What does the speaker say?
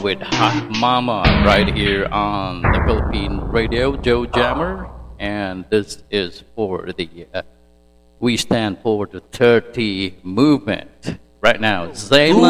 with Hot Mama right here on the Philippine Radio, Joe Jammer. And this is for we stand for the 30 movement. Right now, Zaylan.